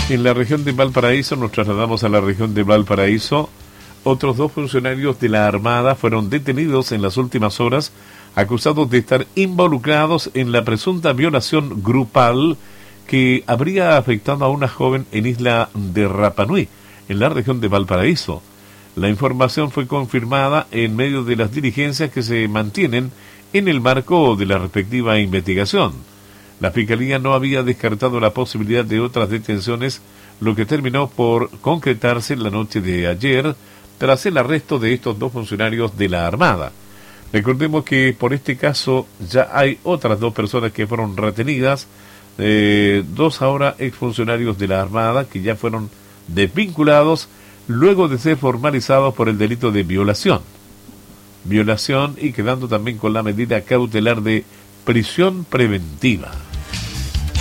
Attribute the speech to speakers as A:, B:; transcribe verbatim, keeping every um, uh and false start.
A: En la región de Valparaíso, nos trasladamos a la región de Valparaíso. Otros dos funcionarios de la Armada fueron detenidos en las últimas horas, acusados de estar involucrados en la presunta violación grupal que habría afectado a una joven en Isla de Rapa Nui, en la región de Valparaíso. La información fue confirmada en medio de las diligencias que se mantienen en el marco de la respectiva investigación. La Fiscalía no había descartado la posibilidad de otras detenciones, lo que terminó por concretarse la noche de ayer tras el arresto de estos dos funcionarios de la Armada. Recordemos que por este caso ya hay otras dos personas que fueron retenidas, eh, dos ahora exfuncionarios de la Armada que ya fueron desvinculados luego de ser formalizados por el delito de violación. Violación y quedando también con la medida cautelar de prisión preventiva.